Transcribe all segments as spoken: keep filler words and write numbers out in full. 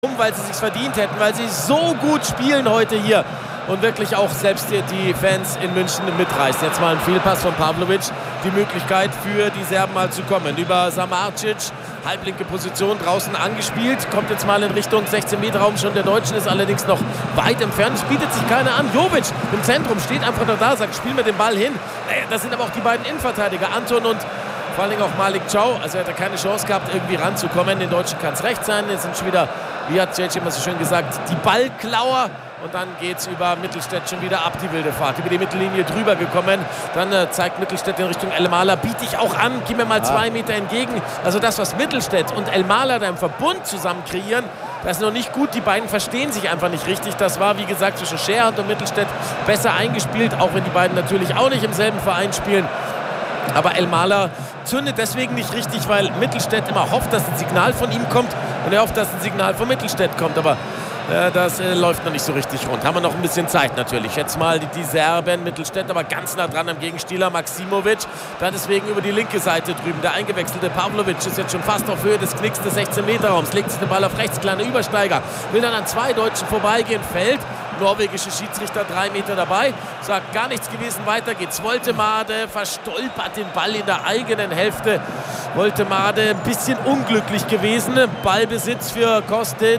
weil sie es sich verdient hätten, weil sie so gut spielen heute hier und wirklich auch selbst die Fans in München mitreißen. Jetzt mal ein Fehlpass von Pavlovic, die Möglichkeit für die Serben mal zu kommen. Über Samardzic, halblinke Position, draußen angespielt, kommt jetzt mal in Richtung sechzehn Meter Raum schon. Der Deutschen ist allerdings noch weit entfernt, es bietet sich keiner an. Jovic im Zentrum steht einfach nur da, sagt, spiel mir den Ball hin. Das sind aber auch die beiden Innenverteidiger, Anton und vor allen Dingen auch Malik Chow. Also er hat keine Chance gehabt, irgendwie ranzukommen. Den Deutschen kann es recht sein. Jetzt sind schon wieder, wie hat J J immer so schön gesagt, die Ballklauer. Und dann geht es über Mittelstädt schon wieder ab, die wilde Fahrt. Über die Mittellinie drüber gekommen. Dann äh, zeigt Mittelstädt in Richtung Elmaler. Biete ich auch an, gib mir mal zwei Meter entgegen. Also das, was Mittelstädt und Elmaler da im Verbund zusammen kreieren, das ist noch nicht gut. Die beiden verstehen sich einfach nicht richtig. Das war, wie gesagt, zwischen Scherhardt und Mittelstädt besser eingespielt. Auch wenn die beiden natürlich auch nicht im selben Verein spielen. Aber Elmaler zündet deswegen nicht richtig, weil Mittelstädt immer hofft, dass ein Signal von ihm kommt. Und er hofft, dass ein Signal von Mittelstädt kommt. Aber äh, das äh, läuft noch nicht so richtig rund. Haben wir noch ein bisschen Zeit natürlich. Jetzt mal die, die Serben, Mittelstädt aber ganz nah dran am Gegenspieler Maximovic. Dann deswegen über die linke Seite drüben. Der eingewechselte Pavlovic ist jetzt schon fast auf Höhe des Knicks des sechzehn Meter Raums. Legt sich den Ball auf rechts, kleiner Übersteiger. Will dann an zwei Deutschen vorbeigehen, fällt. Norwegische Schiedsrichter drei Meter dabei, sagt gar nichts gewesen, weiter geht's. Woltemade verstolpert den Ball in der eigenen Hälfte. Woltemade ein bisschen unglücklich gewesen. Ballbesitz für Kostic.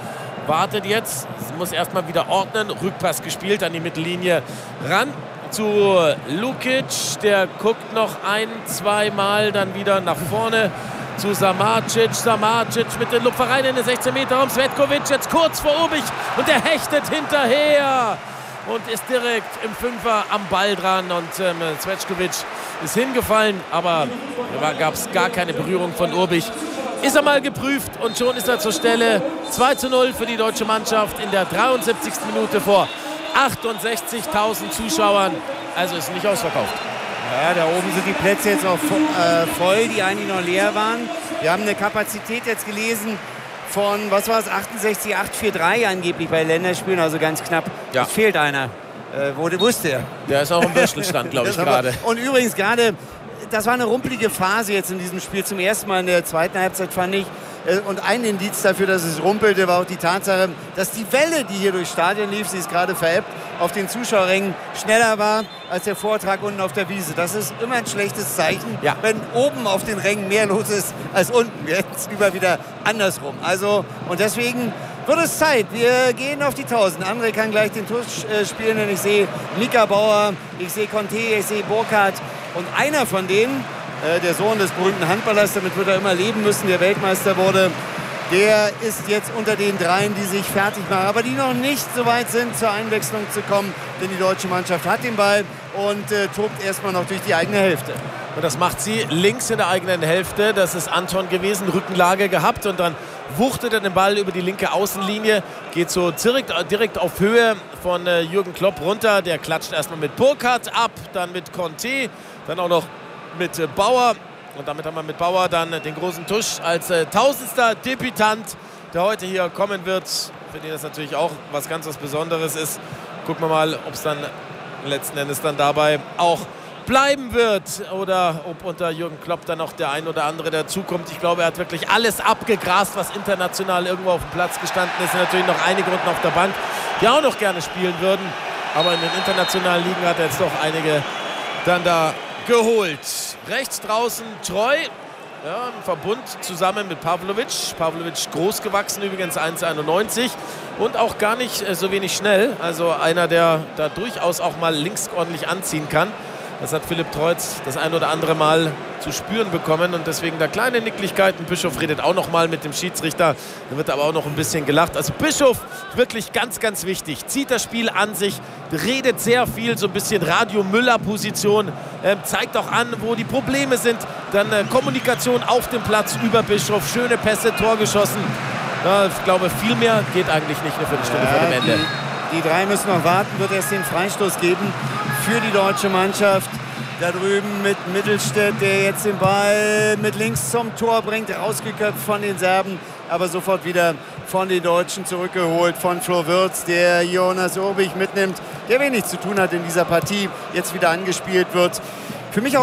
Wartet jetzt, muss erstmal wieder ordnen. Rückpass gespielt an die Mittellinie ran zu Lukic. Der guckt noch ein, zweimal, dann wieder nach vorne zu Samardzic. Samardzic mit den Lupfereien in den sechzehn Meter Raum. Svetkovic jetzt kurz vor Obich und der hechtet hinterher und ist direkt im Fünfer am Ball dran. Und ähm, Svetkovic ist hingefallen, aber da gab es gar keine Berührung von Obich. Ist er mal geprüft und schon ist er zur Stelle. zwei zu null für die deutsche Mannschaft in der dreiundsiebzigsten Minute vor achtundsechzigtausend Zuschauern. Also ist nicht ausverkauft. Ja, da oben sind die Plätze jetzt auch äh, voll, die eigentlich noch leer waren. Wir haben eine Kapazität jetzt gelesen von, was war es, achtundsechzig achthundertdrei angeblich bei Länderspielen, also ganz knapp. Ja. Es fehlt einer. Äh, wo wusste er? Der ist auch im Würstelstand, glaube ich, gerade. Und übrigens gerade, das war eine rumpelige Phase jetzt in diesem Spiel. Zum ersten Mal in der zweiten Halbzeit, fand ich. Und ein Indiz dafür, dass es rumpelte, war auch die Tatsache, dass die Welle, die hier durchs Stadion lief, sie ist gerade verebbt, auf den Zuschauerrängen schneller war als der Vortrag unten auf der Wiese. Das ist immer ein schlechtes Zeichen, ja, wenn oben auf den Rängen mehr los ist als unten. Jetzt lieber wieder andersrum. Also, und deswegen wird es Zeit. Wir gehen auf die tausend. André kann gleich den Tusch äh, spielen, denn ich sehe Mika Bauer, ich sehe Conte, ich sehe Burkhardt. Und einer von denen, äh, der Sohn des berühmten Handballers, damit wird er immer leben müssen, der Weltmeister wurde, der ist jetzt unter den dreien, die sich fertig machen, aber die noch nicht so weit sind, zur Einwechslung zu kommen. Denn die deutsche Mannschaft hat den Ball und äh, tobt erstmal noch durch die eigene Hälfte. Und das macht sie links in der eigenen Hälfte. Das ist Anton gewesen, Rückenlage gehabt und dann wuchtet er den Ball über die linke Außenlinie, geht so direkt, direkt auf Höhe von äh, Jürgen Klopp runter. Der klatscht erstmal mit Burkhardt ab, dann mit Conte, dann auch noch mit äh, Bauer. Und damit haben wir mit Bauer dann den großen Tusch als äh, tausendster Debütant, der heute hier kommen wird. Für den das natürlich auch was ganz was Besonderes ist. Gucken wir mal, ob es dann letzten Endes dann dabei auch bleiben wird oder ob unter Jürgen Klopp dann noch der ein oder andere dazukommt. Ich glaube, er hat wirklich alles abgegrast, was international irgendwo auf dem Platz gestanden ist. Es sind natürlich noch einige unten auf der Bank, die auch noch gerne spielen würden. Aber in den internationalen Ligen hat er jetzt doch einige dann da geholt. Rechts draußen Treu, ja, im Verbund zusammen mit Pavlovic. Pavlovic groß gewachsen, übrigens eins einundneunzig und auch gar nicht äh, so wenig schnell. Also einer, der da durchaus auch mal links ordentlich anziehen kann. Das hat Philipp Treutz das ein oder andere Mal zu spüren bekommen und deswegen da kleine Nicklichkeiten. Bischof redet auch noch mal mit dem Schiedsrichter, da wird aber auch noch ein bisschen gelacht. Also Bischof wirklich ganz, ganz wichtig. Zieht das Spiel an sich, redet sehr viel, so ein bisschen Radio-Müller-Position, äh, zeigt auch an, wo die Probleme sind. Dann äh, Kommunikation auf dem Platz über Bischof, schöne Pässe, Tor geschossen. Ja, ich glaube, viel mehr geht eigentlich nicht eine Viertelstunde ja, vor dem Ende. Die, die drei müssen noch warten, wird erst den Freistoß geben für die deutsche Mannschaft. Da drüben mit Mittelstädt, der jetzt den Ball mit links zum Tor bringt, rausgeköpft von den Serben, aber sofort wieder von den Deutschen zurückgeholt, von Flo Wirtz, der Jonas Obich mitnimmt, der wenig zu tun hat in dieser Partie, jetzt wieder angespielt wird. Für mich auch ein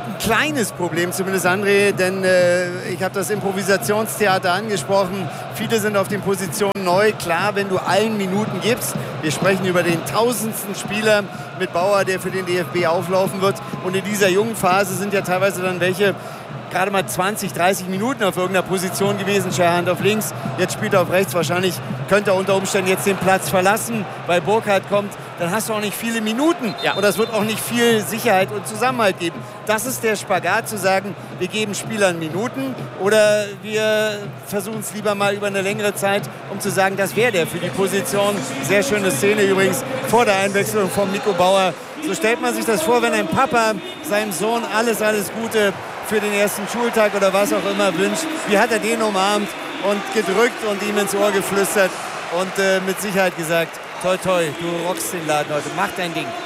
ein kleines Problem, zumindest André, denn äh, ich habe das Improvisationstheater angesprochen. Viele sind auf den Positionen neu. Klar, wenn du allen Minuten gibst. Wir sprechen über den tausendsten Spieler mit Bauer, der für den D F B auflaufen wird. Und in dieser jungen Phase sind ja teilweise dann welche gerade mal zwanzig, dreißig Minuten auf irgendeiner Position gewesen. Scherhand auf links, jetzt spielt er auf rechts. Wahrscheinlich könnte er unter Umständen jetzt den Platz verlassen, weil Burkhardt kommt. Dann hast du auch nicht viele Minuten. Ja. Und das wird auch nicht viel Sicherheit und Zusammenhalt geben. Das ist der Spagat, zu sagen, wir geben Spielern Minuten oder wir versuchen es lieber mal über eine längere Zeit, um zu sagen, das wäre der für die Position. Sehr schöne Szene übrigens vor der Einwechslung von Nico Bauer. So stellt man sich das vor, wenn ein Papa seinem Sohn alles, alles Gute für den ersten Schultag oder was auch immer wünscht. Wie hat er den umarmt und gedrückt und ihm ins Ohr geflüstert und äh, mit Sicherheit gesagt, toi toi, du rockst den Laden heute, mach dein Ding.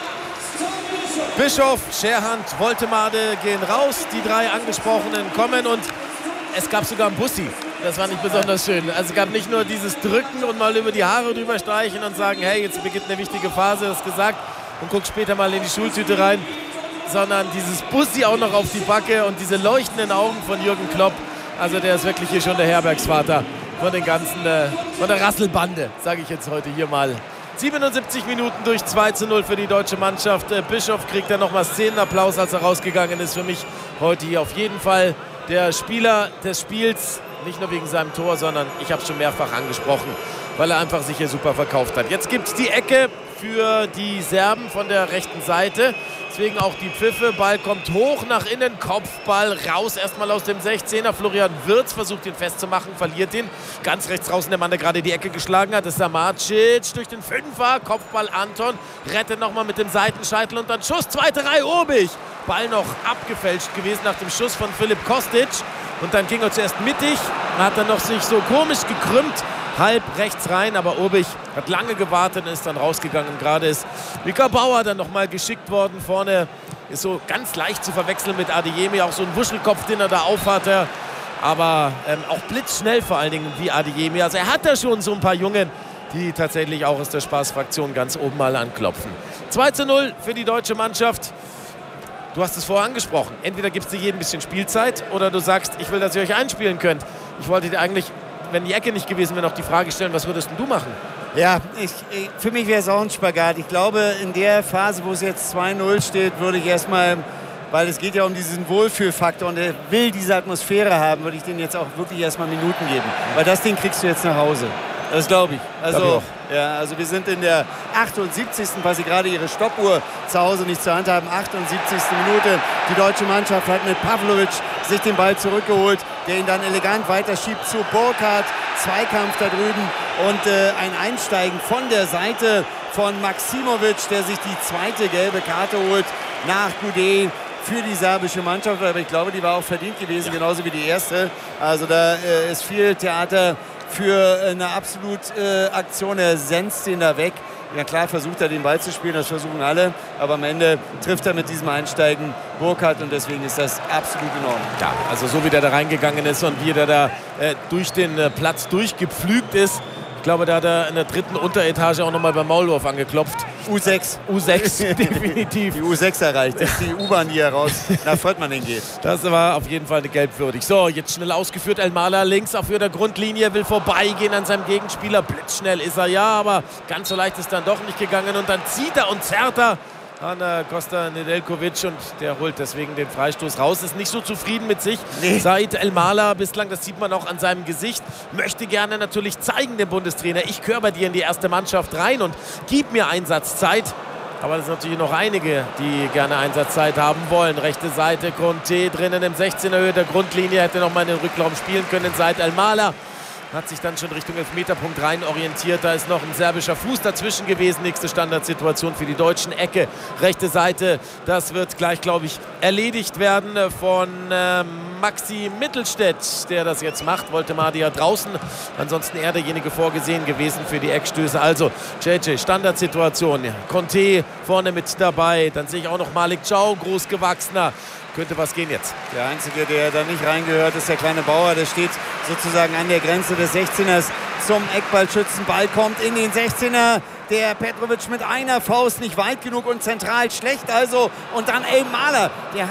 Bischof, Scherhand, Woltemade gehen raus, die drei Angesprochenen kommen und es gab sogar einen Bussi. Das war nicht besonders schön. Also es gab nicht nur dieses Drücken und mal über die Haare drüber streichen und sagen, hey, jetzt beginnt eine wichtige Phase, das gesagt, und guck später mal in die Schultüte rein, sondern dieses Bussi auch noch auf die Backe und diese leuchtenden Augen von Jürgen Klopp. Also der ist wirklich hier schon der Herbergsvater von den ganzen, äh, von der Rasselbande, sage ich jetzt heute hier mal. siebenundsiebzig Minuten durch zwei zu null für die deutsche Mannschaft. Äh, Bischof kriegt dann nochmal Szenenapplaus, als er rausgegangen ist. Für mich heute hier auf jeden Fall der Spieler des Spiels. Nicht nur wegen seinem Tor, sondern ich habe es schon mehrfach angesprochen, weil er einfach sich hier super verkauft hat. Jetzt gibt es die Ecke für die Serben von der rechten Seite. Deswegen auch die Pfiffe. Ball kommt hoch nach innen. Kopfball raus. Erstmal aus dem sechzehner. Florian Wirtz versucht ihn festzumachen. Verliert ihn. Ganz rechts draußen der Mann, der gerade die Ecke geschlagen hat. Das ist Samacic durch den Fünfer. Kopfball Anton. Rettet nochmal mit dem Seitenscheitel. Und dann Schuss. Zweite Reihe. Obig. Ball noch abgefälscht gewesen nach dem Schuss von Filip Kostic. Und dann ging er zuerst mittig. Hat dann noch sich so komisch gekrümmt. Halb rechts rein, aber Obig hat lange gewartet und ist dann rausgegangen. Gerade ist Mika Bauer dann nochmal geschickt worden. Vorne ist so ganz leicht zu verwechseln mit Adeyemi. Auch so ein Wuschelkopf, den er da aufhatte. Aber ähm, auch blitzschnell vor allen Dingen wie Adeyemi. Also er hat da schon so ein paar Jungen, die tatsächlich auch aus der Spaßfraktion ganz oben mal anklopfen. zwei zu null für die deutsche Mannschaft. Du hast es vorher angesprochen. Entweder gibst du jedem ein bisschen Spielzeit oder du sagst, ich will, dass ihr euch einspielen könnt. Ich wollte dir eigentlich, wenn die Ecke nicht gewesen wäre, noch die Frage stellen, was würdest denn du machen? Ja, ich, ich, für mich wäre es auch ein Spagat. Ich glaube, in der Phase, wo es jetzt zwei null steht, würde ich erstmal, weil es geht ja um diesen Wohlfühlfaktor und er will diese Atmosphäre haben, würde ich denen jetzt auch wirklich erstmal Minuten geben. Weil das Ding kriegst du jetzt nach Hause. Das glaube ich. Also, glaub ich ja, also wir sind in der achtundsiebzigsten weil sie gerade ihre Stoppuhr zu Hause nicht zur Hand haben, achtundsiebzigste Minute. Die deutsche Mannschaft hat mit Pavlovic sich den Ball zurückgeholt, der ihn dann elegant weiterschiebt zu Burkhardt. Zweikampf da drüben und äh, ein Einsteigen von der Seite von Maximovic, der sich die zweite gelbe Karte holt nach Goudet für die serbische Mannschaft. Aber ich glaube, die war auch verdient gewesen, ja. Genauso wie die erste. Also da äh, ist viel Theater für eine absolut äh, Aktion. Er senzt ihn da weg. Ja klar versucht er den Ball zu spielen, das versuchen alle, aber am Ende trifft er mit diesem Einsteigen Burkhardt und deswegen ist das absolut in Ordnung. Ja, also so wie der da reingegangen ist und wie der da äh, durch den äh, Platz durchgepflügt ist. Ich glaube, da hat er in der dritten Unteretage auch nochmal beim Maulwurf angeklopft. U sechs. U sechs, definitiv. Die U sechs erreicht. Das ist die U-Bahn, die heraus nach Voltmann geht. Das war auf jeden Fall eine gelbwürdig. So, jetzt schnell ausgeführt. Elmaler links auf der Grundlinie, will vorbeigehen an seinem Gegenspieler. Blitzschnell ist er, ja, aber ganz so leicht ist dann doch nicht gegangen. Und dann zieht er und zerrt er an äh, Kosta Nedeljkovic und der holt deswegen den Freistoß raus. Ist nicht so zufrieden mit sich. Nee. Said Elmaler bislang, das sieht man auch an seinem Gesicht, möchte gerne natürlich zeigen dem Bundestrainer, ich gehöre bei dir in die erste Mannschaft rein und gib mir Einsatzzeit. Aber es sind natürlich noch einige, die gerne Einsatzzeit haben wollen. Rechte Seite, Conte drinnen im sechzehner Höhe der Grundlinie, hätte noch mal in den Rückraum spielen können. Said Elmaler hat sich dann schon Richtung Elfmeterpunkt rein orientiert. Da ist noch ein serbischer Fuß dazwischen gewesen. Nächste Standardsituation für die Deutschen. Ecke, rechte Seite. Das wird gleich, glaube ich, erledigt werden von äh, Maxi Mittelstädt, der das jetzt macht. Woltemade ja draußen. Ansonsten eher derjenige vorgesehen gewesen für die Eckstöße. Also, J J, Standardsituation. Conte vorne mit dabei. Dann sehe ich auch noch Malik Ciao, großgewachsener. Könnte was gehen jetzt. Der Einzige, der da nicht reingehört, ist der kleine Bauer. Der steht sozusagen an der Grenze des sechzehners zum Eckballschützen. Ball kommt in den sechzehner. Der Petrovic mit einer Faust nicht weit genug und zentral schlecht also. Und dann Elmaler. Der hat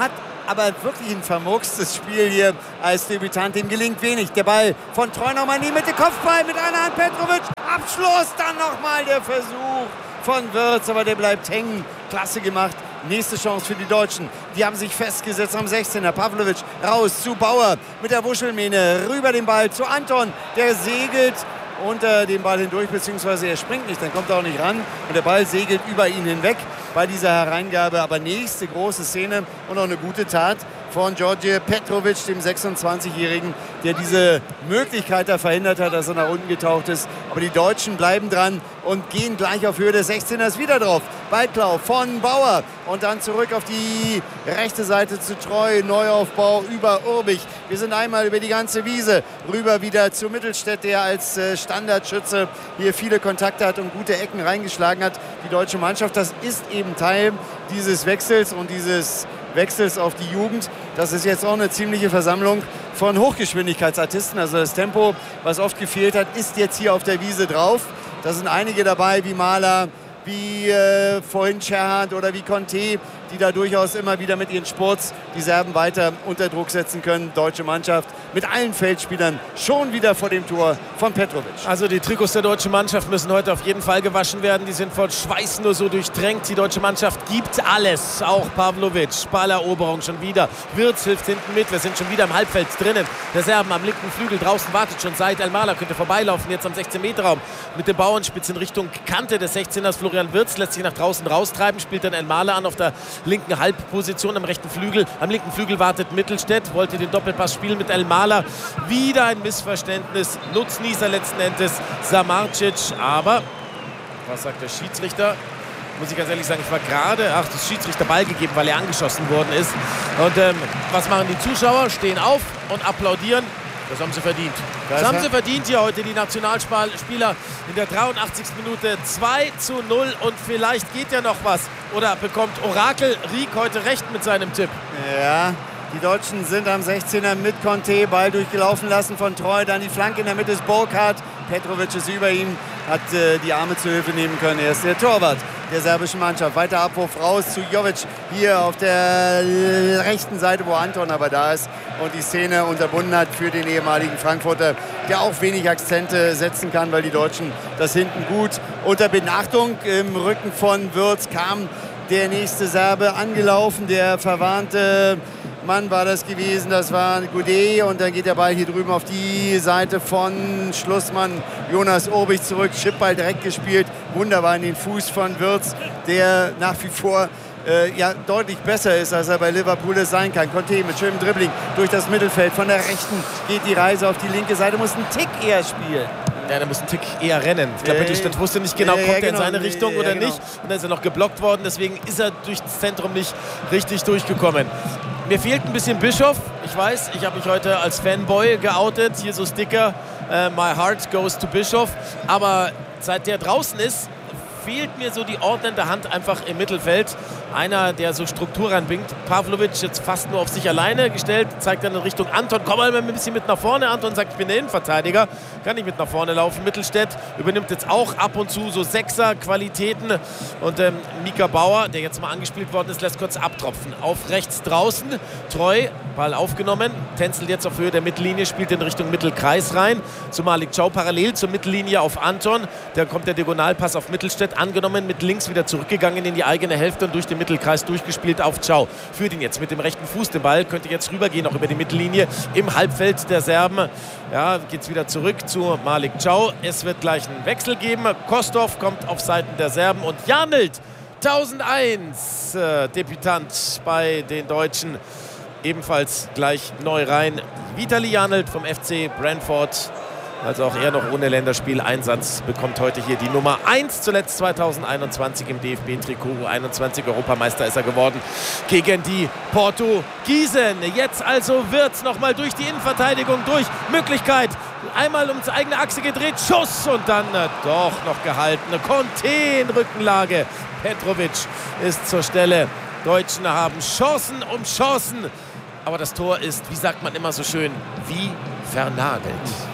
aber wirklich ein vermurkstes Spiel hier als Debütant. Dem gelingt wenig. Der Ball von Treu nochmal in die Mitte, Kopfball mit einer Hand, Petrovic, Abschluss, dann nochmal der Versuch von Wirtz, aber der bleibt hängen. Klasse gemacht. Nächste Chance für die Deutschen. Die haben sich festgesetzt am sechzehner. Pavlovic raus zu Bauer mit der Wuschelmähne. Rüber den Ball zu Anton. Der segelt unter den Ball hindurch, beziehungsweise er springt nicht, dann kommt er auch nicht ran. Und der Ball segelt über ihn hinweg bei dieser Hereingabe. Aber nächste große Szene und auch eine gute Tat von Georgi Petrovic, dem sechsundzwanzigjährigen, der diese Möglichkeit da verhindert hat, dass er nach unten getaucht ist. Aber die Deutschen bleiben dran und gehen gleich auf Höhe des sechzehners wieder drauf. Ballklau von Bauer und dann zurück auf die rechte Seite zu Treu. Neuaufbau über Urbich. Wir sind einmal über die ganze Wiese rüber wieder zu Mittelstädt, der als Standardschütze hier viele Kontakte hat und gute Ecken reingeschlagen hat. Die deutsche Mannschaft, das ist eben Teil dieses Wechsels und dieses Wechsels auf die Jugend. Das ist jetzt auch eine ziemliche Versammlung von Hochgeschwindigkeitsartisten. Also das Tempo, was oft gefehlt hat, ist jetzt hier auf der Wiese drauf. Da sind einige dabei, wie Mahler, wie äh, vorhin Scherhardt oder wie Conte, die da durchaus immer wieder mit ihren Sports die Serben weiter unter Druck setzen können. Deutsche Mannschaft mit allen Feldspielern schon wieder vor dem Tor von Petrovic. Also die Trikots der deutschen Mannschaft müssen heute auf jeden Fall gewaschen werden. Die sind von Schweiß nur so durchtränkt. Die deutsche Mannschaft gibt alles. Auch Pavlovic, Balleroberung schon wieder. Wirtz hilft hinten mit. Wir sind schon wieder im Halbfeld drinnen. Der Serben am linken Flügel draußen wartet schon Said Elmalah, könnte vorbeilaufen jetzt am sechzehn Meter Raum mit dem Bauernspitz in Richtung Kante des sechzehners. Florian Wirtz lässt sich nach draußen raustreiben, spielt dann Elmalah an auf der linken Halbposition am rechten Flügel. Am linken Flügel wartet Mittelstädt, wollte den Doppelpass spielen mit Elmalah. Wieder ein Missverständnis. Nutznießer letzten Endes Samardzic. Aber, was sagt der Schiedsrichter? Muss ich ganz ehrlich sagen, ich war gerade, ach, das Schiedsrichter Ball gegeben, weil er angeschossen worden ist. Und ähm, was machen die Zuschauer? Stehen auf und applaudieren. Das haben sie verdient. Das, das haben sie verdient hier heute, die Nationalspieler in der dreiundachtzigsten Minute. zwei zu null und vielleicht geht ja noch was. Oder bekommt Orakel Rieck heute recht mit seinem Tipp? Ja, die Deutschen sind am sechzehner mit Conte. Ball durchgelaufen lassen von Treu. Dann die Flanke in der Mitte ist Burkhardt. Petrovic ist über ihm, hat äh, die Arme zur Hilfe nehmen können. Er ist der Torwart der serbischen Mannschaft. Weiter Abruf raus zu Jovic hier auf der rechten Seite, wo Anton aber da ist und die Szene unterbunden hat für den ehemaligen Frankfurter, der auch wenig Akzente setzen kann, weil die Deutschen das hinten gut unterbinden. Achtung, im Rücken von Wirtz kam der nächste Serbe angelaufen, der verwarnte Mann war das gewesen, das war Goudet und dann geht der Ball hier drüben auf die Seite von Schlussmann Jonas Urbich zurück, Chipball direkt gespielt, wunderbar in den Fuß von Wirtz, der nach wie vor äh, ja, deutlich besser ist, als er bei Liverpool es sein kann. Conte mit schönem Dribbling durch das Mittelfeld, von der rechten geht die Reise auf die linke Seite, muss einen Tick eher spielen. Ja, der muss einen Tick eher rennen. Ich glaube, Mittelstädt wusste nicht genau, ja, kommt ja, er genau. in seine Richtung ja, oder genau. nicht. Und dann ist er noch geblockt worden, deswegen ist er durch das Zentrum nicht richtig durchgekommen. Mir fehlt ein bisschen Bischof. Ich weiß, ich habe mich heute als Fanboy geoutet. Hier so Sticker, uh, my heart goes to Bischof. Aber seit der draußen ist, fehlt mir so die ordnende Hand einfach im Mittelfeld. Einer, der so Struktur reinbringt. Pavlovic jetzt fast nur auf sich alleine gestellt, zeigt dann in Richtung Anton. Komm mal ein bisschen mit nach vorne. Anton sagt, ich bin der Innenverteidiger. Kann nicht mit nach vorne laufen. Mittelstädt übernimmt jetzt auch ab und zu so Sechser-Qualitäten. Und ähm, Mika Bauer, der jetzt mal angespielt worden ist, lässt kurz abtropfen. Auf rechts draußen. Treu, Ball aufgenommen. Tänzelt jetzt auf Höhe der Mittellinie, spielt in Richtung Mittelkreis rein. Zu Malik Chow parallel zur Mittellinie auf Anton. Dann kommt der Diagonalpass auf Mittelstädt. Angenommen, mit links wieder zurückgegangen in die eigene Hälfte und durch den Mittelkreis durchgespielt auf Chow. Führt ihn jetzt mit dem rechten Fuß den Ball, könnte jetzt rübergehen, auch über die Mittellinie im Halbfeld der Serben. Ja, geht es wieder zurück zu Malik Chow. Es wird gleich einen Wechsel geben. Kostov kommt auf Seiten der Serben und Janelt, tausendeins, äh, Debütant bei den Deutschen, ebenfalls gleich neu rein. Vitali Janelt vom F C Brentford. Also auch er noch ohne Länderspieleinsatz bekommt heute hier die Nummer eins. Zuletzt zweitausendeinundzwanzig im D F B-Trikot. U einundzwanzig Europameister ist er geworden gegen die Portugiesen. Jetzt also Wirtz nochmal durch die Innenverteidigung durch. Möglichkeit. Einmal ums eigene Achse gedreht. Schuss und dann äh, doch noch gehalten. Conte in Rückenlage. Petrovic ist zur Stelle. Deutschen haben Chancen um Chancen. Aber das Tor ist, wie sagt man immer so schön, wie vernagelt.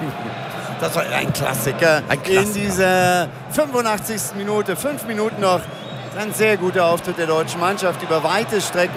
Das war ein Klassiker. Ein Klassiker. In dieser fünfundachtzigsten Minute, fünf Minuten noch. Ein sehr guter Auftritt der deutschen Mannschaft über weite Strecken.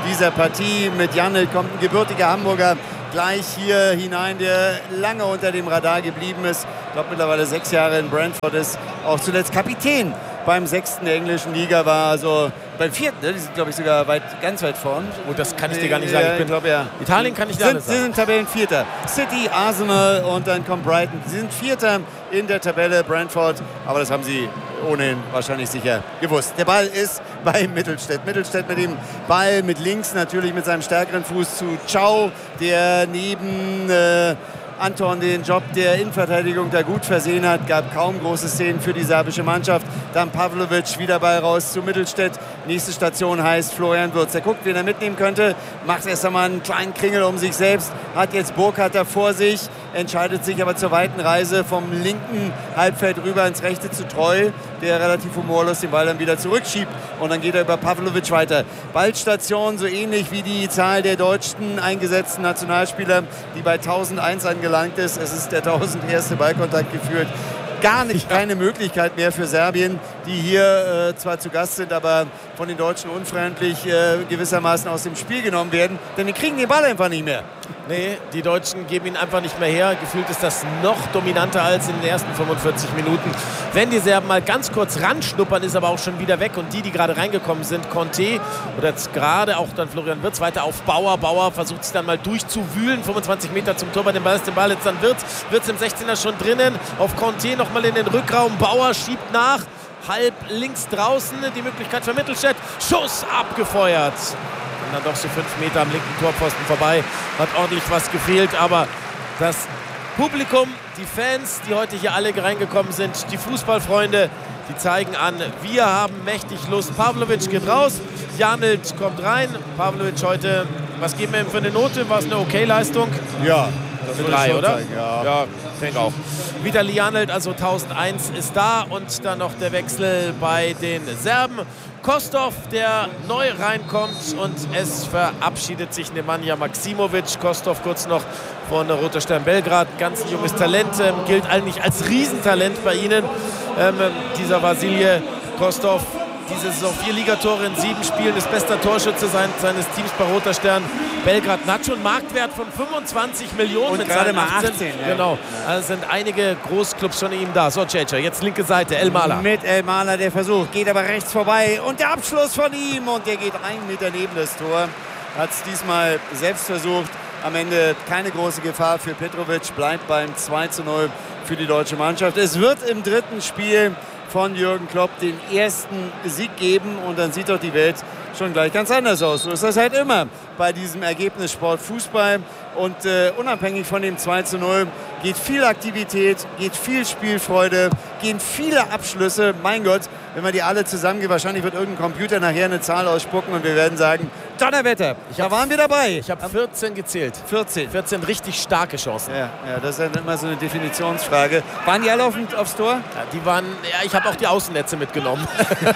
dieser Partie. Mit Janelt kommt ein gebürtiger Hamburger gleich hier hinein, der lange unter dem Radar geblieben ist. Ich glaube, mittlerweile sechs Jahre in Brentford ist. Auch zuletzt Kapitän beim sechsten der englischen Liga war. Also beim vierten, ne? Die sind, glaube ich, sogar weit, ganz weit vorn. Oh, das kann ich dir gar nicht sagen. Ich bin, glaub, ja. Italien kann ich dir sind, alles sagen. Sie sind Tabellenvierter. City, Arsenal und dann kommt Brighton. Sie sind Vierter in der Tabelle, Brentford. Aber das haben sie ohnehin wahrscheinlich sicher gewusst. Der Ball ist bei Mittelstädt. Mittelstädt mit dem Ball mit links natürlich mit seinem stärkeren Fuß zu Ciao, der neben äh, Anton den Job der Innenverteidigung da gut versehen hat. Gab kaum große Szenen für die serbische Mannschaft. Dann Pavlovic, wieder Ball raus zu Mittelstädt. Nächste Station heißt Florian Wirtz. Der guckt, wen er mitnehmen könnte. Macht erst einmal einen kleinen Kringel um sich selbst. Hat jetzt Burkhardt vor sich. Entscheidet sich aber zur weiten Reise vom linken Halbfeld rüber ins rechte zu Treu, der relativ humorlos den Ball dann wieder zurückschiebt. Und dann geht er über Pavlovic weiter. Ballstation so ähnlich wie die Zahl der deutschen eingesetzten Nationalspieler, die bei tausendeins angelangt ist. Es ist der tausendste Ballkontakt geführt. Gar nicht, keine Möglichkeit mehr für Serbien, die hier äh, zwar zu Gast sind, aber von den Deutschen unfreundlich äh, gewissermaßen aus dem Spiel genommen werden. Denn die kriegen den Ball einfach nicht mehr. Nee, die Deutschen geben ihn einfach nicht mehr her. Gefühlt ist das noch dominanter als in den ersten fünfundvierzig Minuten. Wenn die Serben mal ganz kurz ranschnuppern, ist aber auch schon wieder weg. Und die, die gerade reingekommen sind, Conte oder jetzt gerade auch dann Florian Wirtz, weiter auf Bauer. Bauer versucht es dann mal durchzuwühlen. fünfundzwanzig Meter zum Tor, bei dem Ball ist den Ball jetzt dann Wirtz. Wirtz im sechzehner schon drinnen. Auf Conte nochmal in den Rückraum. Bauer schiebt nach. Halb links draußen die Möglichkeit für Mittelstädt. Schuss abgefeuert. Und dann doch so fünf Meter am linken Torpfosten vorbei. Hat ordentlich was gefehlt, aber das Publikum, die Fans, die heute hier alle reingekommen sind, die Fußballfreunde, die zeigen an, wir haben mächtig Lust. Pavlovic geht raus, Janelt kommt rein. Pavlovic heute, was geben wir ihm für eine Note? War es eine Okay-Leistung? Ja, das eine drei, oder? Zeigen, ja. Ja, ich denke auch. Vitali Janelt, also tausendeins ist da und dann noch der Wechsel bei den Serben. Kostov, der neu reinkommt und es verabschiedet sich Nemanja Maksimovic. Kostov kurz noch von Roter Stern Belgrad, ganz junges Talent, ähm, gilt eigentlich als Riesentalent bei ihnen. Ähm, dieser Vasilije Kostov, diese Saison vier Ligatore in sieben Spielen, ist bester Torschütze sein, seines Teams bei Roter Stern Belgrad. Hat schon einen Marktwert von fünfundzwanzig Millionen und mit gerade seinen mal achtzehn. achtzehn. Ja. Genau, also sind einige Großclubs schon in ihm da. So, Cece, jetzt linke Seite, El Mala. Mit El Mala der Versuch, geht aber rechts vorbei und der Abschluss von ihm und der geht einen Meter neben das Tor. Hat es diesmal selbst versucht. Am Ende keine große Gefahr für Petrovic, bleibt beim zwei zu null für die deutsche Mannschaft. Es wird im dritten Spiel von Jürgen Klopp den ersten Sieg geben und dann sieht doch die Welt schon gleich ganz anders aus. So ist das halt immer bei diesem Ergebnissport Fußball und äh, unabhängig von dem zwei zu null geht viel Aktivität, geht viel Spielfreude, gehen viele Abschlüsse. Mein Gott, wenn wir die alle zusammengehen, wahrscheinlich wird irgendein Computer nachher eine Zahl ausspucken und wir werden sagen, Donnerwetter, Ich da hab, waren wir dabei. Ich habe vierzehn gezählt. vierzehn. vierzehn richtig starke Chancen. Ja, ja, das ist ja immer so eine Definitionsfrage. Waren die alle auf, aufs Tor? Ja, die waren, ja, ich habe auch die Außennetze mitgenommen.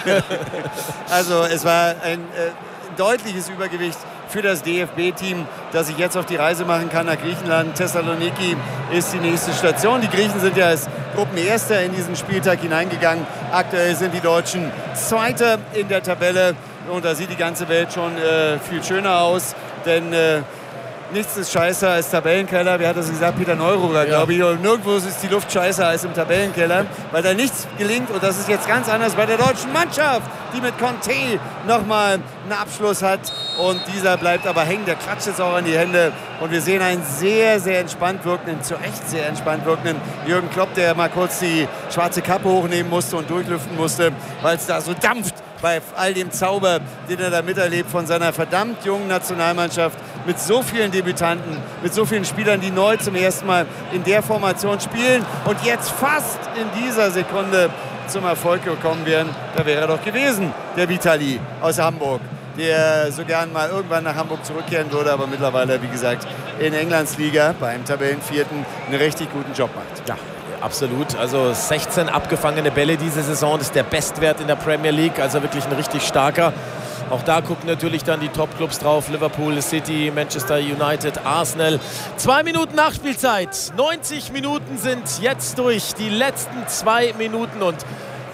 Also es war ein äh, deutliches Übergewicht für das D F B-Team, das sich jetzt auf die Reise machen kann nach Griechenland. Thessaloniki ist die nächste Station. Die Griechen sind ja als Gruppenerster in diesen Spieltag hineingegangen. Aktuell sind die Deutschen Zweiter in der Tabelle. Und da sieht die ganze Welt schon äh, viel schöner aus. Denn äh, nichts ist scheißer als Tabellenkeller. Wer hat das gesagt? Peter Neururer, Ja. glaube ich. Und nirgendwo ist die Luft scheißer als im Tabellenkeller, weil da nichts gelingt. Und das ist jetzt ganz anders bei der deutschen Mannschaft, die mit Conte nochmal einen Abschluss hat. Und dieser bleibt aber hängen. Der klatscht jetzt auch in die Hände. Und wir sehen einen sehr, sehr entspannt wirkenden, zu Recht sehr entspannt wirkenden Jürgen Klopp, der mal kurz die schwarze Kappe hochnehmen musste und durchlüften musste, weil es da so dampft bei all dem Zauber, den er da miterlebt von seiner verdammt jungen Nationalmannschaft mit so vielen Debütanten, mit so vielen Spielern, die neu zum ersten Mal in der Formation spielen und jetzt fast in dieser Sekunde zum Erfolg gekommen wären. Da wäre er doch gewesen, der Vitali aus Hamburg, der so gern mal irgendwann nach Hamburg zurückkehren würde, aber mittlerweile, wie gesagt, in Englands Liga beim Tabellenvierten einen richtig guten Job macht. Ja, absolut. Also sechzehn abgefangene Bälle diese Saison, das ist der Bestwert in der Premier League, also wirklich ein richtig starker. Auch da gucken natürlich dann die Top-Clubs drauf, Liverpool, City, Manchester United, Arsenal. Zwei Minuten Nachspielzeit, neunzig Minuten sind jetzt durch, die letzten zwei Minuten und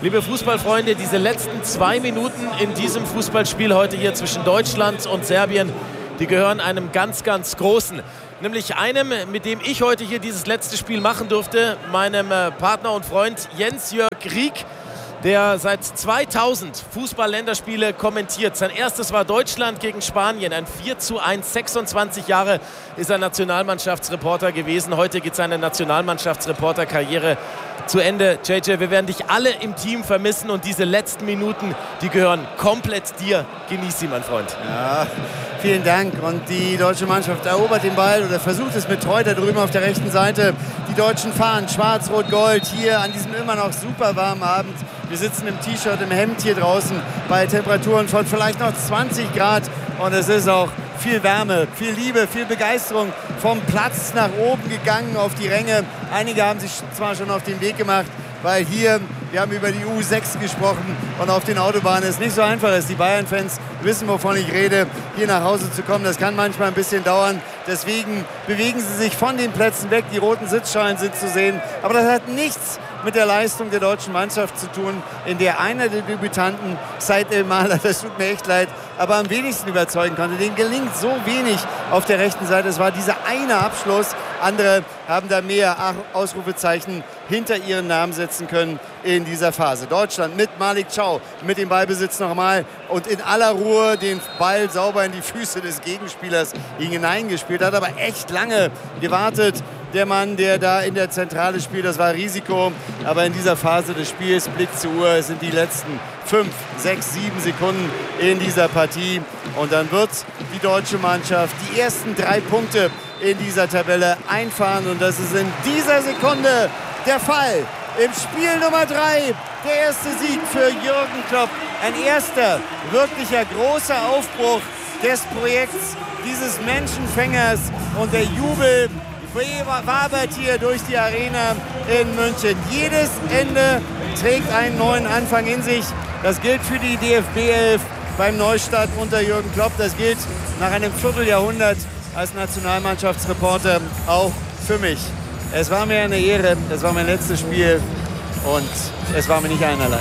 Liebe Fußballfreunde, diese letzten zwei Minuten in diesem Fußballspiel heute hier zwischen Deutschland und Serbien, die gehören einem ganz, ganz großen. Nämlich einem, mit dem ich heute hier dieses letzte Spiel machen durfte, meinem Partner und Freund Jens-Jörg Rieck, der seit zweitausend Fußball-Länderspiele kommentiert. Sein erstes war Deutschland gegen Spanien, ein vier zu eins. sechsundzwanzig Jahre ist er Nationalmannschaftsreporter gewesen. Heute geht seine Nationalmannschaftsreporterkarriere zu Ende. J J, wir werden dich alle im Team vermissen und diese letzten Minuten, die gehören komplett dir. Genieß sie, mein Freund. Ja, vielen Dank. Und die deutsche Mannschaft erobert den Ball oder versucht es mit Treu da drüben auf der rechten Seite. Die Deutschen fahren schwarz-rot-gold hier an diesem immer noch super warmen Abend. Wir sitzen im T-Shirt, im Hemd hier draußen bei Temperaturen von vielleicht noch zwanzig Grad. Und es ist auch viel Wärme, viel Liebe, viel Begeisterung vom Platz nach oben gegangen auf die Ränge. Einige haben sich zwar schon auf den Weg gemacht, weil hier, wir haben über die U sechs gesprochen und auf den Autobahnen ist nicht so einfach ist. Die Bayern-Fans wissen, wovon ich rede, hier nach Hause zu kommen. Das kann manchmal ein bisschen dauern. Deswegen bewegen sie sich von den Plätzen weg. Die roten Sitzschalen sind zu sehen. Aber das hat nichts mit der Leistung der deutschen Mannschaft zu tun, in der einer der Debütanten, Said El-Mahler, das tut mir echt leid, aber am wenigsten überzeugen konnte. Denen gelingt so wenig auf der rechten Seite. Es war dieser eine Abschluss. Andere haben da mehr Ausrufezeichen hinter ihren Namen setzen können in dieser Phase. Deutschland mit Malik Chow, mit dem Ballbesitz nochmal und in aller Ruhe den Ball sauber in die Füße des Gegenspielers hineingespielt. Hat aber echt lange gewartet. Der Mann, der da in der Zentrale spielt, das war Risiko. Aber in dieser Phase des Spiels, Blick zur Uhr, es sind die letzten fünf, sechs, sieben Sekunden in dieser Partie. Und dann wird die deutsche Mannschaft die ersten drei Punkte in dieser Tabelle einfahren. Und das ist in dieser Sekunde der Fall. Im Spiel Nummer drei, der erste Sieg für Jürgen Klopp. Ein erster wirklicher großer Aufbruch des Projekts dieses Menschenfängers. Und der Jubel wabert hier durch die Arena in München. Jedes Ende trägt einen neuen Anfang in sich. Das gilt für die D F B elf beim Neustart unter Jürgen Klopp. Das gilt nach einem Vierteljahrhundert als Nationalmannschaftsreporter auch für mich. Es war mir eine Ehre, es war mein letztes Spiel und es war mir nicht einerlei.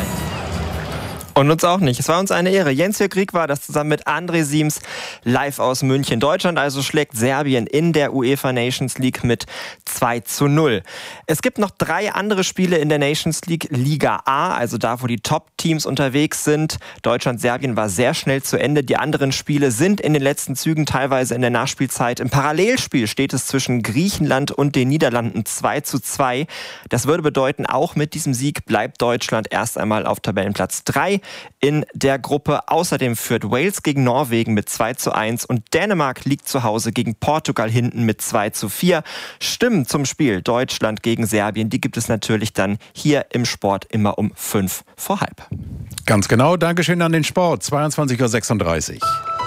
Und uns auch nicht. Es war uns eine Ehre. Jens-Jörg Rieck war das zusammen mit André Siems live aus München. Deutschland also schlägt Serbien in der UEFA Nations League mit zwei zu null. Es gibt noch drei andere Spiele in der Nations League. Liga A, also da, wo die Top-Teams unterwegs sind. Deutschland-Serbien war sehr schnell zu Ende. Die anderen Spiele sind in den letzten Zügen, teilweise in der Nachspielzeit. Im Parallelspiel steht es zwischen Griechenland und den Niederlanden zwei zu zwei. Das würde bedeuten, auch mit diesem Sieg bleibt Deutschland erst einmal auf Tabellenplatz drei. In der Gruppe. Außerdem führt Wales gegen Norwegen mit zwei zu eins und Dänemark liegt zu Hause gegen Portugal hinten mit zwei zu vier. Stimmen zum Spiel Deutschland gegen Serbien, die gibt es natürlich dann hier im Sport immer um fünf vor halb. Ganz genau, Dankeschön an den Sport, zweiundzwanzig Uhr sechsunddreißig.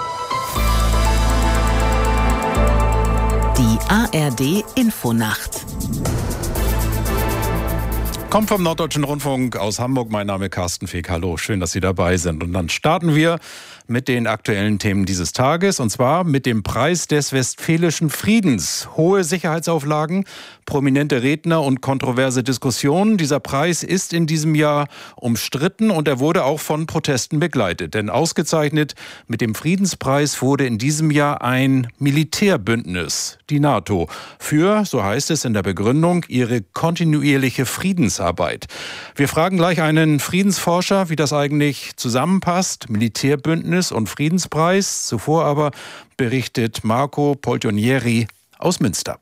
Die A R D Infonacht. Kommt vom Norddeutschen Rundfunk aus Hamburg. Mein Name ist Carsten Feck. Hallo, schön, dass Sie dabei sind. Und dann starten wir mit den aktuellen Themen dieses Tages. Und zwar mit dem Preis des Westfälischen Friedens. Hohe Sicherheitsauflagen, prominente Redner und kontroverse Diskussionen. Dieser Preis ist in diesem Jahr umstritten und er wurde auch von Protesten begleitet. Denn ausgezeichnet mit dem Friedenspreis wurde in diesem Jahr ein Militärbündnis, die NATO, für, so heißt es in der Begründung, ihre kontinuierliche Friedensarbeit. Wir fragen gleich einen Friedensforscher, wie das eigentlich zusammenpasst, Militärbündnis und Friedenspreis. Zuvor aber berichtet Marco Poltonieri aus Münster.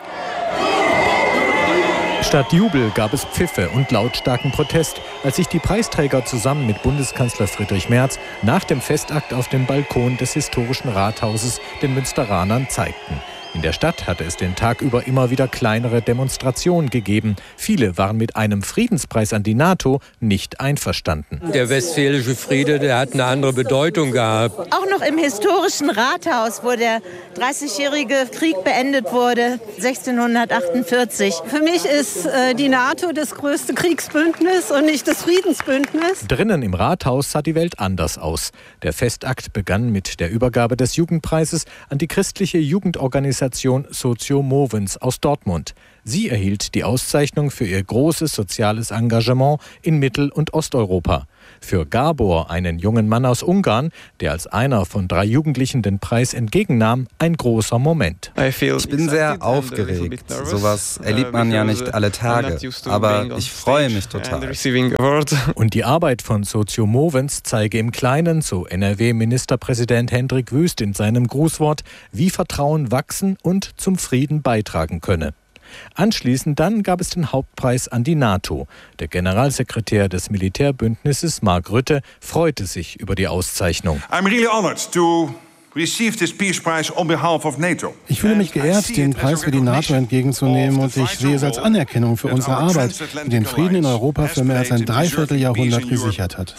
Statt Jubel gab es Pfiffe und lautstarken Protest, als sich die Preisträger zusammen mit Bundeskanzler Friedrich Merz nach dem Festakt auf dem Balkon des historischen Rathauses den Münsteranern zeigten. In der Stadt hatte es den Tag über immer wieder kleinere Demonstrationen gegeben. Viele waren mit einem Friedenspreis an die NATO nicht einverstanden. Der westfälische Friede, der hat eine andere Bedeutung gehabt. Auch noch im historischen Rathaus, wo der dreißigjährige Krieg beendet wurde, sechzehnhundertachtundvierzig. Für mich ist äh, die NATO das größte Kriegsbündnis und nicht das Friedensbündnis. Drinnen im Rathaus sah die Welt anders aus. Der Festakt begann mit der Übergabe des Jugendpreises an die christliche Jugendorganisation Socio Movens aus Dortmund. Sie erhielt die Auszeichnung für ihr großes soziales Engagement in Mittel- und Osteuropa. Für Gabor, einen jungen Mann aus Ungarn, der als einer von drei Jugendlichen den Preis entgegennahm, ein großer Moment. Ich bin sehr aufgeregt. Sowas erlebt man ja nicht alle Tage. Aber ich freue mich total. Und die Arbeit von Socio Movens zeige im Kleinen, so N R W-Ministerpräsident Hendrik Wüst in seinem Grußwort, wie Vertrauen wachsen und zum Frieden beitragen könne. Anschließend dann gab es den Hauptpreis an die NATO. Der Generalsekretär des Militärbündnisses, Mark Rutte, freute sich über die Auszeichnung. I'm really honored to receive this Peace Prize on behalf of NATO. Ich fühle mich geehrt, den Preis für die NATO entgegenzunehmen, und ich sehe es als Anerkennung für unsere Arbeit, die den Frieden in Europa für mehr als ein Dreivierteljahrhundert gesichert hat.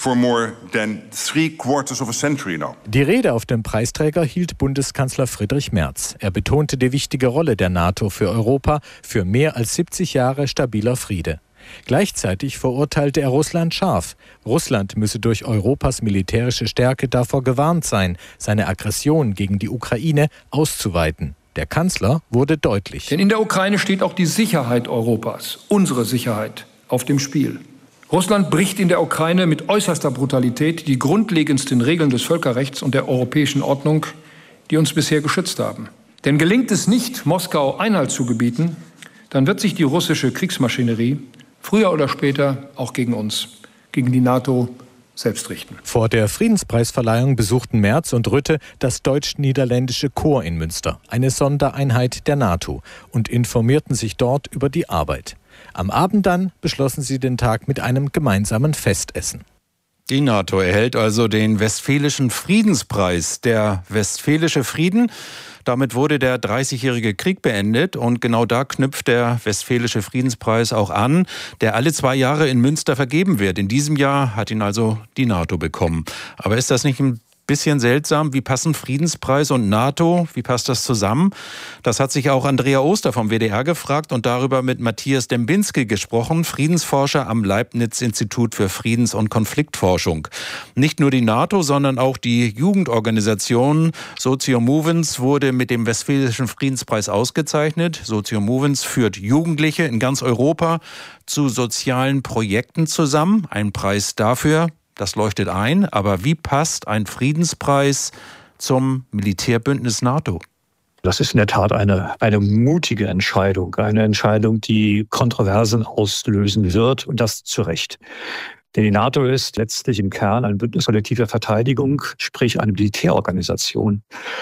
Die Rede auf dem Preisträger hielt Bundeskanzler Friedrich Merz. Er betonte die wichtige Rolle der NATO für Europa, für mehr als siebzig Jahre stabiler Friede. Gleichzeitig verurteilte er Russland scharf. Russland müsse durch Europas militärische Stärke davor gewarnt sein, seine Aggression gegen die Ukraine auszuweiten. Der Kanzler wurde deutlich. Denn in der Ukraine steht auch die Sicherheit Europas, unsere Sicherheit, auf dem Spiel. Russland bricht in der Ukraine mit äußerster Brutalität die grundlegendsten Regeln des Völkerrechts und der europäischen Ordnung, die uns bisher geschützt haben. Denn gelingt es nicht, Moskau Einhalt zu gebieten, dann wird sich die russische Kriegsmaschinerie früher oder später auch gegen uns, gegen die NATO selbst richten. Vor der Friedenspreisverleihung besuchten Merz und Rutte das deutsch-niederländische Korps in Münster, eine Sondereinheit der NATO, und informierten sich dort über die Arbeit. Am Abend dann beschlossen sie den Tag mit einem gemeinsamen Festessen. Die NATO erhält also den Westfälischen Friedenspreis. Der Westfälische Frieden, damit wurde der dreißigjährige Krieg beendet, und genau da knüpft der Westfälische Friedenspreis auch an, der alle zwei Jahre in Münster vergeben wird. In diesem Jahr hat ihn also die NATO bekommen. Aber ist das nicht ein bisschen seltsam? Wie passen Friedenspreis und NATO? Wie passt das zusammen? Das hat sich auch Andrea Oster vom W D R gefragt und darüber mit Matthias Dembinski gesprochen, Friedensforscher am Leibniz-Institut für Friedens- und Konfliktforschung. Nicht nur die NATO, sondern auch die Jugendorganisation Socio Movens wurde mit dem Westfälischen Friedenspreis ausgezeichnet. Socio Movens führt Jugendliche in ganz Europa zu sozialen Projekten zusammen. Ein Preis dafür, das leuchtet ein, aber wie passt ein Friedenspreis zum Militärbündnis NATO? Das ist in der Tat eine, eine mutige Entscheidung, eine Entscheidung, die Kontroversen auslösen wird, und das zu Recht. Denn die NATO ist letztlich im Kern ein Bündnis kollektiver Verteidigung, sprich eine Militärorganisation.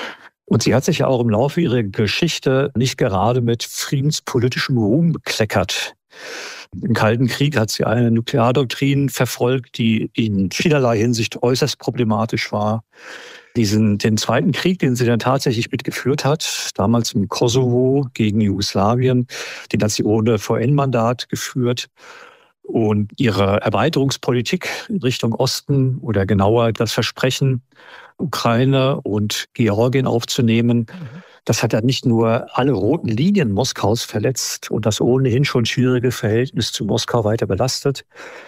Und sie hat sich ja auch im Laufe ihrer Geschichte nicht gerade mit friedenspolitischem Ruhm bekleckert. Im Kalten Krieg hat sie eine Nukleardoktrin verfolgt, die in vielerlei Hinsicht äußerst problematisch war. Diesen, den Zweiten Krieg, den sie dann tatsächlich mitgeführt hat, damals im Kosovo gegen Jugoslawien, den hat sie ohne V N-Mandat geführt. Und ihre Erweiterungspolitik in Richtung Osten, oder genauer das Versprechen, Ukraine und Georgien aufzunehmen, das hat ja nicht nur alle roten Linien Moskaus verletzt und das ohnehin schon schwierige Verhältnis zu Moskau weiter belastet.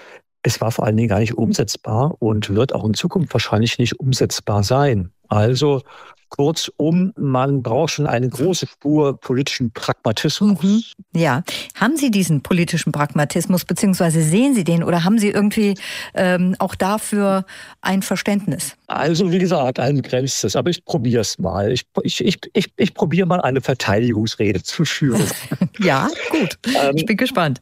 Es war vor allen Dingen gar nicht umsetzbar und wird auch in Zukunft wahrscheinlich nicht umsetzbar sein. Also kurzum, man braucht schon eine große Spur politischen Pragmatismus. Mhm. Ja, haben Sie diesen politischen Pragmatismus, beziehungsweise sehen Sie den, oder haben Sie irgendwie ähm, auch dafür ein Verständnis? Also wie gesagt, ein begrenztes, aber ich probiere es mal. Ich, ich, ich, ich, ich probiere mal eine Verteidigungsrede zu führen. Ja, gut. Ähm, ich bin gespannt.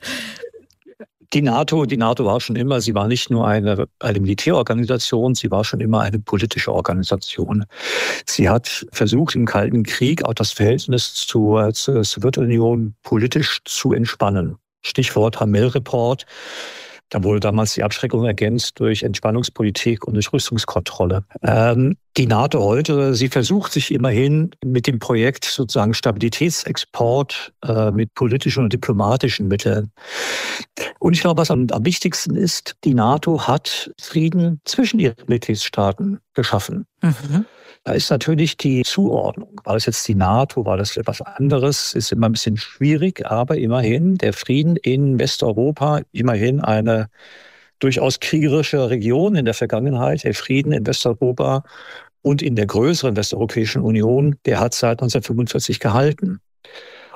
Die NATO, die NATO war schon immer, sie war nicht nur eine, eine Militärorganisation, sie war schon immer eine politische Organisation. Sie hat versucht, im Kalten Krieg auch das Verhältnis zur, zur Sowjetunion politisch zu entspannen. Stichwort Hamel-Report. Da wurde damals die Abschreckung ergänzt durch Entspannungspolitik und durch Rüstungskontrolle. Ähm, die NATO heute, sie versucht sich immerhin mit dem Projekt sozusagen Stabilitätsexport äh, mit politischen und diplomatischen Mitteln. Und ich glaube, was am, am wichtigsten ist, die NATO hat Frieden zwischen ihren Mitgliedstaaten geschaffen. Mhm. Da ist natürlich die Zuordnung. War das jetzt die NATO, war das etwas anderes? Ist immer ein bisschen schwierig, aber immerhin der Frieden in Westeuropa, immerhin eine durchaus kriegerische Region in der Vergangenheit, der Frieden in Westeuropa und in der größeren Westeuropäischen Union, der hat seit neunzehnhundertfünfundvierzig gehalten.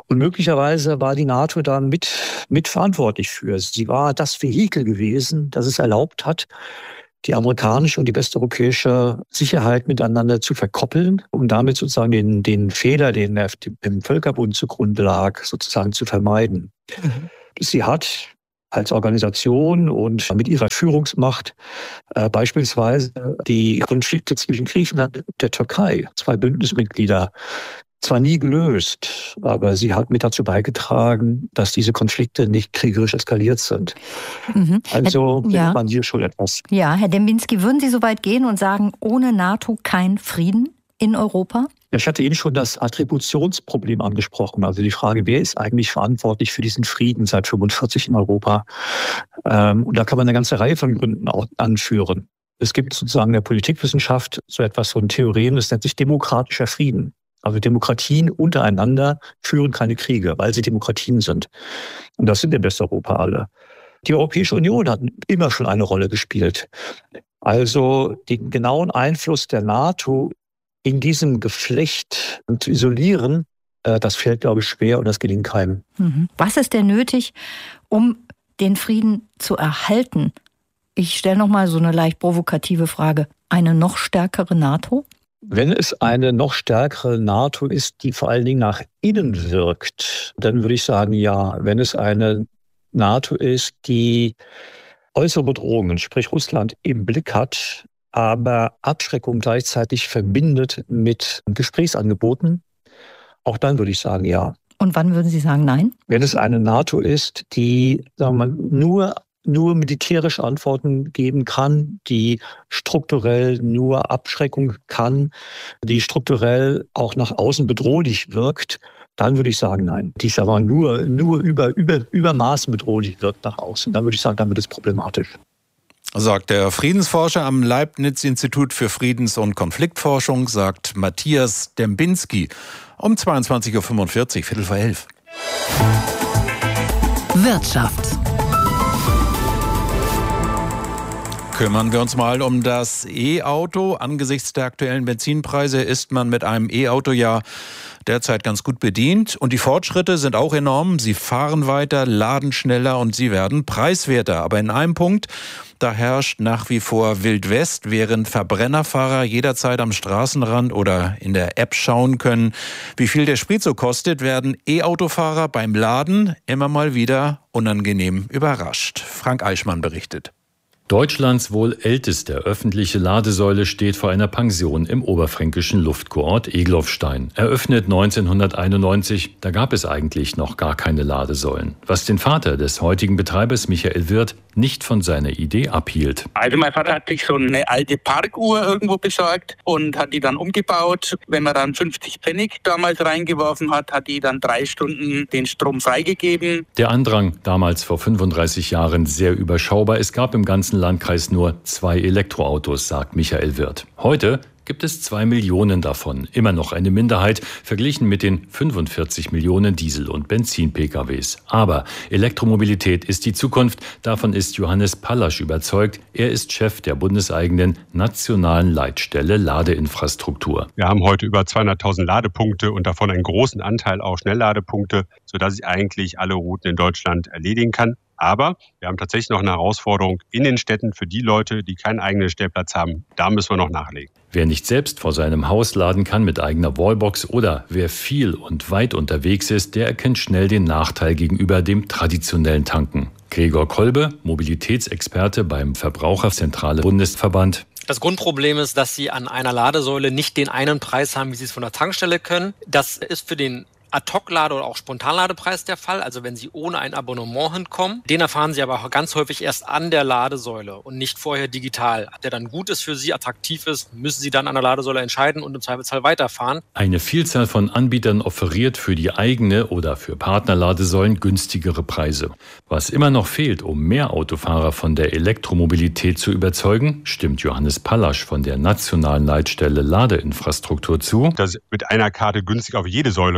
Und möglicherweise war die NATO da mit, mit verantwortlich für. Sie war das Vehikel gewesen, das es erlaubt hat, die amerikanische und die westeuropäische Sicherheit miteinander zu verkoppeln, um damit sozusagen den, den Fehler, den dem Völkerbund zugrunde lag, sozusagen zu vermeiden. Mhm. Sie hat als Organisation und mit ihrer Führungsmacht äh, beispielsweise die Konflikte zwischen Griechenland und der Türkei, zwei Bündnismitglieder, zwar nie gelöst, aber sie hat mit dazu beigetragen, dass diese Konflikte nicht kriegerisch eskaliert sind. Mhm. Also findet ja. man hier schon etwas. Ja, Herr Dembinski, würden Sie so weit gehen und sagen, ohne NATO kein Frieden in Europa? Ja, ich hatte Ihnen schon das Attributionsproblem angesprochen. Also die Frage, wer ist eigentlich verantwortlich für diesen Frieden seit fünfundvierzig in Europa? Ähm, und da kann man eine ganze Reihe von Gründen auch anführen. Es gibt sozusagen in der Politikwissenschaft so etwas von Theorien, das nennt sich demokratischer Frieden. Also Demokratien untereinander führen keine Kriege, weil sie Demokratien sind. Und das sind in Westeuropa alle. Die Europäische Union hat immer schon eine Rolle gespielt. Also den genauen Einfluss der NATO in diesem Geflecht zu isolieren, das fällt, glaube ich, schwer und das gelingt keinem. Was ist denn nötig, um den Frieden zu erhalten? Ich stelle noch mal so eine leicht provokative Frage. Eine noch stärkere NATO? Wenn es eine noch stärkere NATO ist, die vor allen Dingen nach innen wirkt, dann würde ich sagen, ja. Wenn es eine NATO ist, die äußere Bedrohungen, sprich Russland, im Blick hat, aber Abschreckung gleichzeitig verbindet mit Gesprächsangeboten, auch dann würde ich sagen, ja. Und wann würden Sie sagen, nein? Wenn es eine NATO ist, die, sagen wir mal, nur nur militärische Antworten geben kann, die strukturell nur Abschreckung kann, die strukturell auch nach außen bedrohlich wirkt, dann würde ich sagen, nein. Die ist aber nur, nur über, über, übermaßen bedrohlich wirkt nach außen. Dann würde ich sagen, dann wird es problematisch. Sagt der Friedensforscher am Leibniz-Institut für Friedens- und Konfliktforschung, sagt Matthias Dembinski um zweiundzwanzig Uhr fünfundvierzig, Viertel vor elf. Wirtschaft. Kümmern wir uns mal um das E-Auto. Angesichts der aktuellen Benzinpreise ist man mit einem E-Auto ja derzeit ganz gut bedient. Und die Fortschritte sind auch enorm. Sie fahren weiter, laden schneller und sie werden preiswerter. Aber in einem Punkt, da herrscht nach wie vor Wild West, während Verbrennerfahrer jederzeit am Straßenrand oder in der App schauen können, wie viel der Sprit so kostet, werden E-Autofahrer beim Laden immer mal wieder unangenehm überrascht. Frank Eichmann berichtet. Deutschlands wohl älteste öffentliche Ladesäule steht vor einer Pension im oberfränkischen Luftkurort Egloffstein. Eröffnet neunzehnhunderteinundneunzig, da gab es eigentlich noch gar keine Ladesäulen. Was den Vater des heutigen Betreibers Michael Wirth nicht von seiner Idee abhielt. Also mein Vater hat sich so eine alte Parkuhr irgendwo besorgt und hat die dann umgebaut. Wenn man dann fünfzig Pfennig damals reingeworfen hat, hat die dann drei Stunden den Strom freigegeben. Der Andrang, damals vor fünfunddreißig Jahren, sehr überschaubar. Es gab im ganzen Landkreis nur zwei Elektroautos, sagt Michael Wirth. Heute gibt es zwei Millionen davon. Immer noch eine Minderheit, verglichen mit den fünfundvierzig Millionen Diesel- und Benzin-P K Ws. Aber Elektromobilität ist die Zukunft. Davon ist Johannes Pallasch überzeugt. Er ist Chef der bundeseigenen nationalen Leitstelle Ladeinfrastruktur. Wir haben heute über zweihunderttausend Ladepunkte und davon einen großen Anteil auch Schnellladepunkte, sodass ich eigentlich alle Routen in Deutschland erledigen kann. Aber wir haben tatsächlich noch eine Herausforderung in den Städten für die Leute, die keinen eigenen Stellplatz haben. Da müssen wir noch nachlegen. Wer nicht selbst vor seinem Haus laden kann mit eigener Wallbox oder wer viel und weit unterwegs ist, der erkennt schnell den Nachteil gegenüber dem traditionellen Tanken. Gregor Kolbe, Mobilitätsexperte beim Verbraucherzentrale Bundesverband. Das Grundproblem ist, dass Sie an einer Ladesäule nicht den einen Preis haben, wie Sie es von der Tankstelle können. Das ist für den Ad-Hoc-Lade- oder auch Spontanladepreis der Fall, also wenn Sie ohne ein Abonnement hinkommen. Den erfahren Sie aber auch ganz häufig erst an der Ladesäule und nicht vorher digital. Ob der dann gut ist für Sie, attraktiv ist, müssen Sie dann an der Ladesäule entscheiden und im Zweifelsfall weiterfahren. Eine Vielzahl von Anbietern offeriert für die eigene oder für Partnerladesäulen günstigere Preise. Was immer noch fehlt, um mehr Autofahrer von der Elektromobilität zu überzeugen, stimmt Johannes Pallasch von der nationalen Leitstelle Ladeinfrastruktur zu. Dass ich mit einer Karte günstig auf jede Säule komme,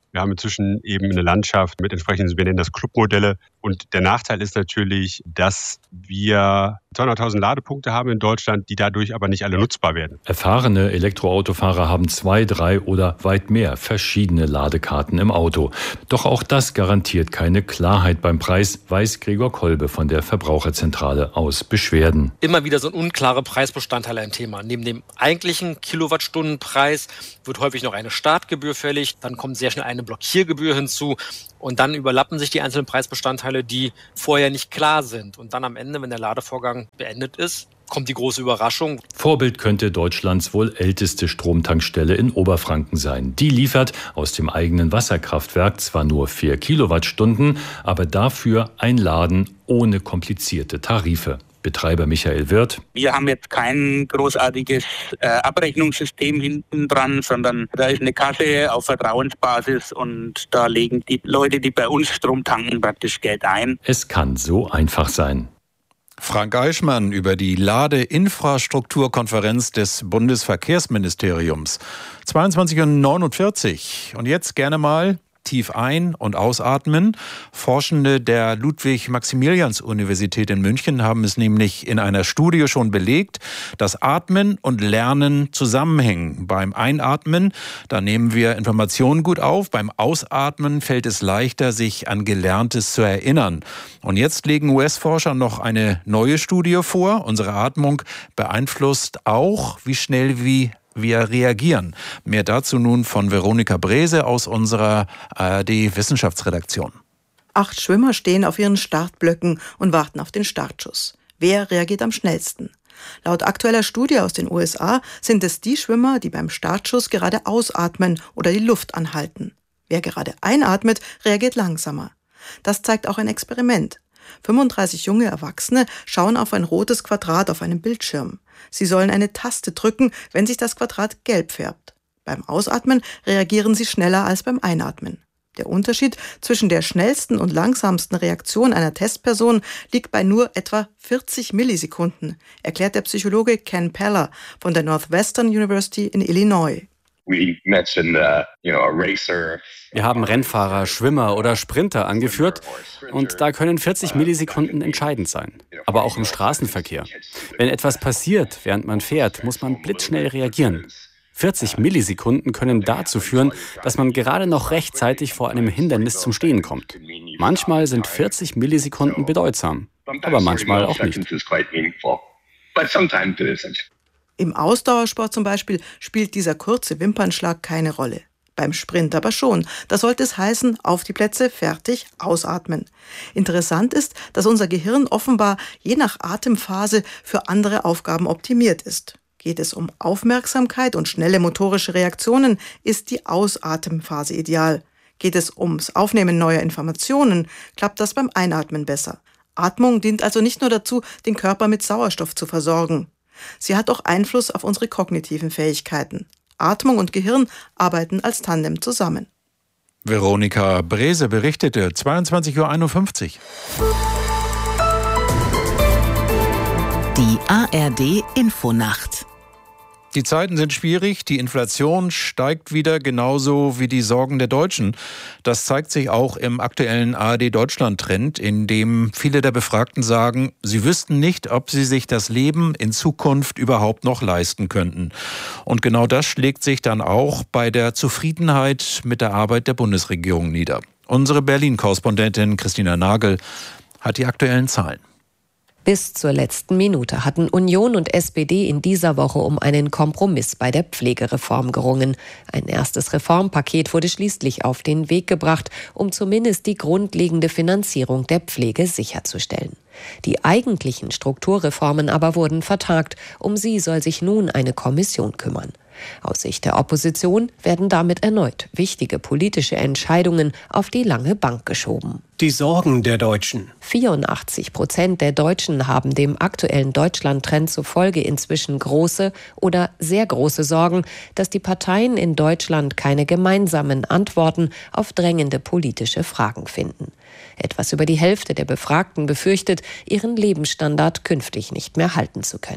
Wir haben inzwischen eben eine Landschaft mit entsprechenden, wir nennen das Clubmodelle. Und der Nachteil ist natürlich, dass wir zweihunderttausend Ladepunkte haben in Deutschland, die dadurch aber nicht alle nutzbar werden. Erfahrene Elektroautofahrer haben zwei, drei oder weit mehr verschiedene Ladekarten im Auto. Doch auch das garantiert keine Klarheit beim Preis, weiß Gregor Kolbe von der Verbraucherzentrale aus Beschwerden. Immer wieder so ein unklare Preisbestandteil ein Thema. Neben dem eigentlichen Kilowattstundenpreis wird häufig noch eine Startgebühr fällig, dann kommt sehr schnell eine Blockiergebühr hinzu und dann überlappen sich die einzelnen Preisbestandteile, die vorher nicht klar sind. Und dann am Ende, wenn der Ladevorgang beendet ist, kommt die große Überraschung. Vorbild könnte Deutschlands wohl älteste Stromtankstelle in Oberfranken sein. Die liefert aus dem eigenen Wasserkraftwerk zwar nur vier Kilowattstunden, aber dafür ein Laden ohne komplizierte Tarife. Betreiber Michael Wirth. Wir haben jetzt kein großartiges äh, Abrechnungssystem hinten dran, sondern da ist eine Kasse auf Vertrauensbasis und da legen die Leute, die bei uns Strom tanken, praktisch Geld ein. Es kann so einfach sein. Frank Eichmann über die Ladeinfrastrukturkonferenz des Bundesverkehrsministeriums. zweiundzwanzig Uhr neunundvierzig. Und jetzt gerne mal tief ein- und ausatmen. Forschende der Ludwig-Maximilians-Universität in München haben es nämlich in einer Studie schon belegt, dass Atmen und Lernen zusammenhängen. Beim Einatmen, da nehmen wir Informationen gut auf. Beim Ausatmen fällt es leichter, sich an Gelerntes zu erinnern. Und jetzt legen U S-Forscher noch eine neue Studie vor. Unsere Atmung beeinflusst auch, wie schnell wie wir reagieren. Mehr dazu nun von Veronika Brese aus unserer A R D-Wissenschaftsredaktion. Acht Schwimmer stehen auf ihren Startblöcken und warten auf den Startschuss. Wer reagiert am schnellsten? Laut aktueller Studie aus den U S A sind es die Schwimmer, die beim Startschuss gerade ausatmen oder die Luft anhalten. Wer gerade einatmet, reagiert langsamer. Das zeigt auch ein Experiment. fünfunddreißig junge Erwachsene schauen auf ein rotes Quadrat auf einem Bildschirm. Sie sollen eine Taste drücken, wenn sich das Quadrat gelb färbt. Beim Ausatmen reagieren sie schneller als beim Einatmen. Der Unterschied zwischen der schnellsten und langsamsten Reaktion einer Testperson liegt bei nur etwa vierzig Millisekunden, erklärt der Psychologe Ken Peller von der Northwestern University in Illinois. We mentioned, uh, you know, a racer. Wir haben Rennfahrer, Schwimmer oder Sprinter angeführt und da können vierzig Millisekunden entscheidend sein. Aber auch im Straßenverkehr. Wenn etwas passiert, während man fährt, muss man blitzschnell reagieren. vierzig Millisekunden können dazu führen, dass man gerade noch rechtzeitig vor einem Hindernis zum Stehen kommt. Manchmal sind vierzig Millisekunden bedeutsam, aber manchmal auch nicht. Im Ausdauersport zum Beispiel spielt dieser kurze Wimpernschlag keine Rolle. Beim Sprint aber schon. Da sollte es heißen, auf die Plätze, fertig, ausatmen. Interessant ist, dass unser Gehirn offenbar je nach Atemphase für andere Aufgaben optimiert ist. Geht es um Aufmerksamkeit und schnelle motorische Reaktionen, ist die Ausatemphase ideal. Geht es ums Aufnehmen neuer Informationen, klappt das beim Einatmen besser. Atmung dient also nicht nur dazu, den Körper mit Sauerstoff zu versorgen. Sie hat auch Einfluss auf unsere kognitiven Fähigkeiten. Atmung und Gehirn arbeiten als Tandem zusammen. Veronika Brese berichtete, zweiundzwanzig Uhr einundfünfzig. Die A R D Infonacht. Die Zeiten sind schwierig, die Inflation steigt wieder, genauso wie die Sorgen der Deutschen. Das zeigt sich auch im aktuellen A R D-Deutschland-Trend, in dem viele der Befragten sagen, sie wüssten nicht, ob sie sich das Leben in Zukunft überhaupt noch leisten könnten. Und genau das schlägt sich dann auch bei der Zufriedenheit mit der Arbeit der Bundesregierung nieder. Unsere Berlin-Korrespondentin Christina Nagel hat die aktuellen Zahlen. Bis zur letzten Minute hatten Union und S P D in dieser Woche um einen Kompromiss bei der Pflegereform gerungen. Ein erstes Reformpaket wurde schließlich auf den Weg gebracht, um zumindest die grundlegende Finanzierung der Pflege sicherzustellen. Die eigentlichen Strukturreformen aber wurden vertagt. Um sie soll sich nun eine Kommission kümmern. Aus Sicht der Opposition werden damit erneut wichtige politische Entscheidungen auf die lange Bank geschoben. Die Sorgen der Deutschen. vierundachtzig Prozent der Deutschen haben dem aktuellen Deutschland-Trend zufolge inzwischen große oder sehr große Sorgen, dass die Parteien in Deutschland keine gemeinsamen Antworten auf drängende politische Fragen finden. Etwas über die Hälfte der Befragten befürchtet, ihren Lebensstandard künftig nicht mehr halten zu können.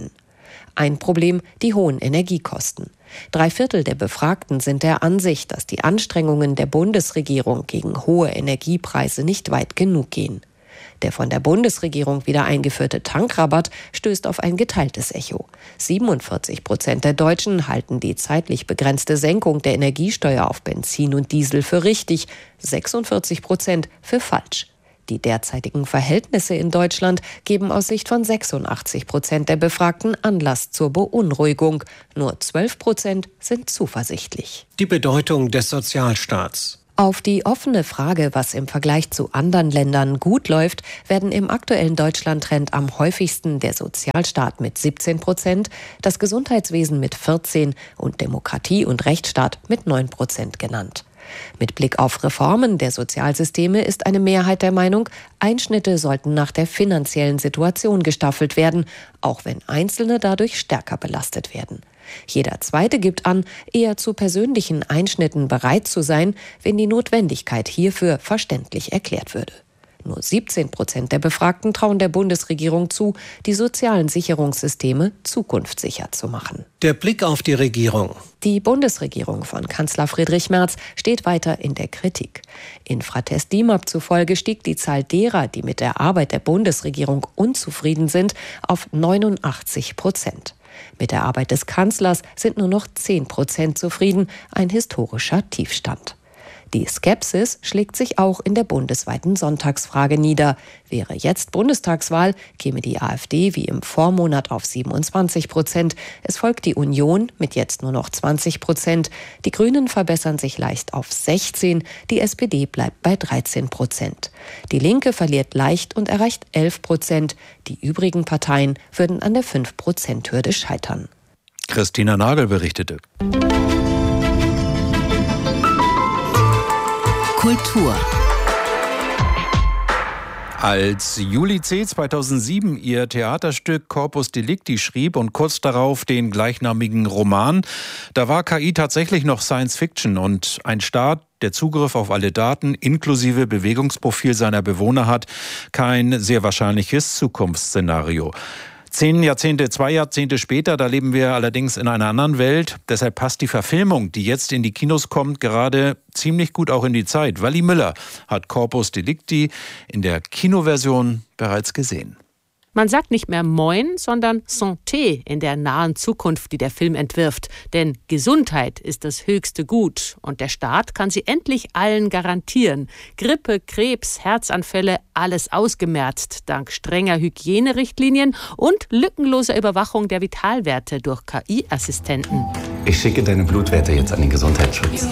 Ein Problem, die hohen Energiekosten. Drei Viertel der Befragten sind der Ansicht, dass die Anstrengungen der Bundesregierung gegen hohe Energiepreise nicht weit genug gehen. Der von der Bundesregierung wieder eingeführte Tankrabatt stößt auf ein geteiltes Echo. siebenundvierzig Prozent der Deutschen halten die zeitlich begrenzte Senkung der Energiesteuer auf Benzin und Diesel für richtig, sechsundvierzig Prozent für falsch. Die derzeitigen Verhältnisse in Deutschland geben aus Sicht von sechsundachtzig Prozent der Befragten Anlass zur Beunruhigung. Nur zwölf Prozent sind zuversichtlich. Die Bedeutung des Sozialstaats. Auf die offene Frage, was im Vergleich zu anderen Ländern gut läuft, werden im aktuellen Deutschland-Trend am häufigsten der Sozialstaat mit siebzehn Prozent, das Gesundheitswesen mit vierzehn und Demokratie und Rechtsstaat mit neun Prozent genannt. Mit Blick auf Reformen der Sozialsysteme ist eine Mehrheit der Meinung, Einschnitte sollten nach der finanziellen Situation gestaffelt werden, auch wenn Einzelne dadurch stärker belastet werden. Jeder Zweite gibt an, eher zu persönlichen Einschnitten bereit zu sein, wenn die Notwendigkeit hierfür verständlich erklärt würde. Nur siebzehn Prozent der Befragten trauen der Bundesregierung zu, die sozialen Sicherungssysteme zukunftssicher zu machen. Der Blick auf die Regierung. Die Bundesregierung von Kanzler Friedrich Merz steht weiter in der Kritik. Infratest D I M A P zufolge stieg die Zahl derer, die mit der Arbeit der Bundesregierung unzufrieden sind, auf neunundachtzig Prozent. Mit der Arbeit des Kanzlers sind nur noch zehn Prozent zufrieden, ein historischer Tiefstand. Die Skepsis schlägt sich auch in der bundesweiten Sonntagsfrage nieder. Wäre jetzt Bundestagswahl, käme die AfD wie im Vormonat auf siebenundzwanzig Prozent. Es folgt die Union mit jetzt nur noch zwanzig Prozent. Die Grünen verbessern sich leicht auf sechzehn. Die S P D bleibt bei dreizehn Prozent. Die Linke verliert leicht und erreicht elf Prozent. Die übrigen Parteien würden an der fünf Prozent Hürde scheitern. Christina Nagel berichtete. Kultur. Als Julie C. zweitausendsieben ihr Theaterstück Corpus Delicti schrieb und kurz darauf den gleichnamigen Roman, da war K I tatsächlich noch Science Fiction und ein Staat, der Zugriff auf alle Daten inklusive Bewegungsprofil seiner Bewohner hat, kein sehr wahrscheinliches Zukunftsszenario. Zehn Jahrzehnte, zwei Jahrzehnte später, da leben wir allerdings in einer anderen Welt. Deshalb passt die Verfilmung, die jetzt in die Kinos kommt, gerade ziemlich gut auch in die Zeit. Wally Müller hat Corpus Delicti in der Kinoversion bereits gesehen. Man sagt nicht mehr Moin, sondern Santé in der nahen Zukunft, die der Film entwirft. Denn Gesundheit ist das höchste Gut und der Staat kann sie endlich allen garantieren. Grippe, Krebs, Herzanfälle, alles ausgemerzt, dank strenger Hygienerichtlinien und lückenloser Überwachung der Vitalwerte durch K I-Assistenten. Ich schicke deine Blutwerte jetzt an den Gesundheitsschutz.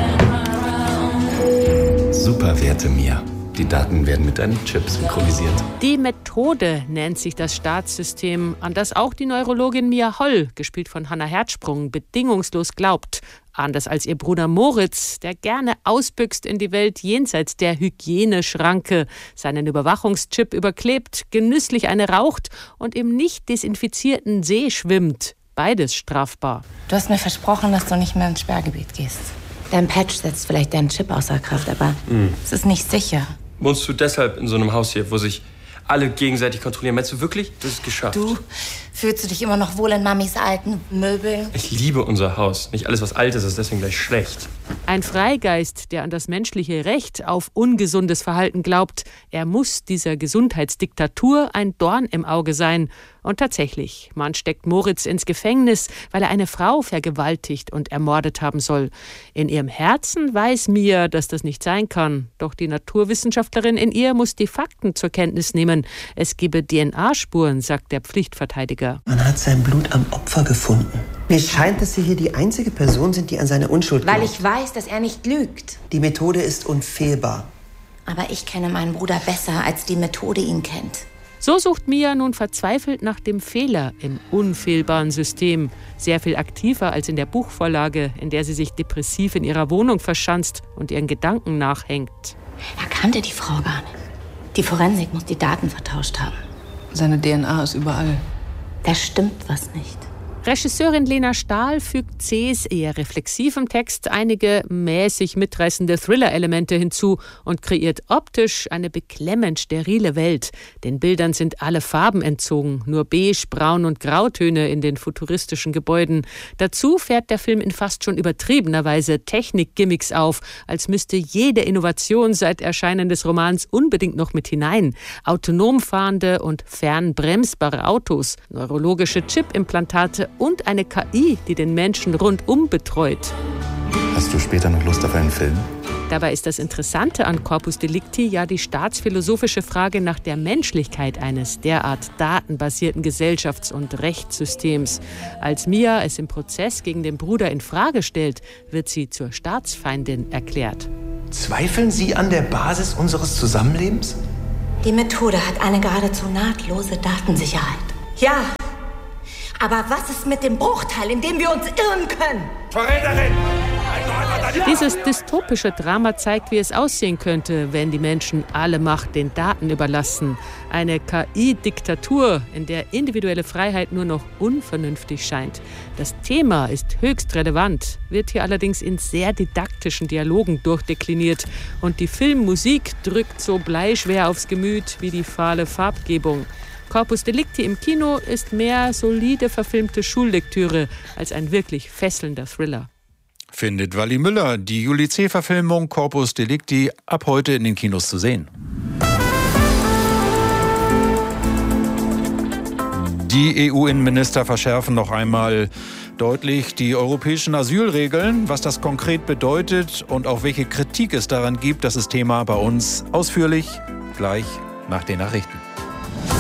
Super Werte, Mia. Die Daten werden mit einem Chip synchronisiert. Die Methode nennt sich das Staatssystem, an das auch die Neurologin Mia Holl, gespielt von Hannah Herzsprung, bedingungslos glaubt. Anders als ihr Bruder Moritz, der gerne ausbüchst in die Welt jenseits der Hygieneschranke, seinen Überwachungschip überklebt, genüsslich eine raucht und im nicht desinfizierten See schwimmt. Beides strafbar. Du hast mir versprochen, dass du nicht mehr ins Sperrgebiet gehst. Dein Patch setzt vielleicht deinen Chip außer Kraft, aber mm. es ist nicht sicher. Wohnst du deshalb in so einem Haus hier, wo sich alle gegenseitig kontrollieren? Meinst du wirklich, das ist geschafft? Du, fühlst du dich immer noch wohl in Mamis alten Möbeln? Ich liebe unser Haus. Nicht alles, was alt ist, ist deswegen gleich schlecht. Ein Freigeist, der an das menschliche Recht auf ungesundes Verhalten glaubt. Er muss dieser Gesundheitsdiktatur ein Dorn im Auge sein. Und tatsächlich, man steckt Moritz ins Gefängnis, weil er eine Frau vergewaltigt und ermordet haben soll. In ihrem Herzen weiß Mia, dass das nicht sein kann. Doch die Naturwissenschaftlerin in ihr muss die Fakten zur Kenntnis nehmen. Es gebe D N A-Spuren, sagt der Pflichtverteidiger. Man hat sein Blut am Opfer gefunden. Mir scheint, dass Sie hier die einzige Person sind, die an seine Unschuld glaubt. Weil ich weiß, dass er nicht lügt. Die Methode ist unfehlbar. Aber ich kenne meinen Bruder besser, als die Methode ihn kennt. So sucht Mia nun verzweifelt nach dem Fehler im unfehlbaren System. Sehr viel aktiver als in der Buchvorlage, in der sie sich depressiv in ihrer Wohnung verschanzt und ihren Gedanken nachhängt. Er kannte die Frau gar nicht. Die Forensik muss die Daten vertauscht haben. Seine D N A ist überall. Da stimmt was nicht. Regisseurin Lena Stahl fügt zähes, eher reflexivem Text einige mäßig mitreißende Thriller-Elemente hinzu und kreiert optisch eine beklemmend sterile Welt. Den Bildern sind alle Farben entzogen, nur beige, braun und grautöne in den futuristischen Gebäuden. Dazu fährt der Film in fast schon übertriebener Weise Technik-Gimmicks auf, als müsste jede Innovation seit Erscheinen des Romans unbedingt noch mit hinein. Autonom fahrende und fernbremsbare Autos, neurologische Chip-Implantate und eine K I, die den Menschen rundum betreut. Hast du später noch Lust auf einen Film? Dabei ist das Interessante an Corpus Delicti ja die staatsphilosophische Frage nach der Menschlichkeit eines derart datenbasierten Gesellschafts- und Rechtssystems. Als Mia es im Prozess gegen den Bruder in Frage stellt, wird sie zur Staatsfeindin erklärt. Zweifeln Sie an der Basis unseres Zusammenlebens? Die Methode hat eine geradezu nahtlose Datensicherheit. Ja, aber was ist mit dem Bruchteil, in dem wir uns irren können? Verräterin! Dieses dystopische Drama zeigt, wie es aussehen könnte, wenn die Menschen alle Macht den Daten überlassen. Eine K I-Diktatur, in der individuelle Freiheit nur noch unvernünftig scheint. Das Thema ist höchst relevant, wird hier allerdings in sehr didaktischen Dialogen durchdekliniert. Und die Filmmusik drückt so bleischwer aufs Gemüt wie die fahle Farbgebung. Corpus Delicti im Kino ist mehr solide verfilmte Schullektüre als ein wirklich fesselnder Thriller. Findet Wally Müller. Die Julie C.-Verfilmung Corpus Delicti ab heute in den Kinos zu sehen. Die E U-Innenminister verschärfen noch einmal deutlich die europäischen Asylregeln. Was das konkret bedeutet und auch welche Kritik es daran gibt, das ist Thema bei uns ausführlich gleich nach den Nachrichten.